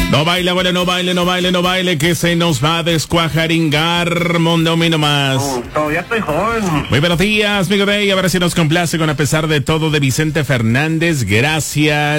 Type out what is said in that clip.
No baile, abuelo, no baile, no baile, no baile, que se nos va a descuajaringar, mundo mío nomás. Todavía estoy joven. Muy buenos días, amigo Day, a ver si nos complace con A pesar de todo de Vicente Fernández, gracias.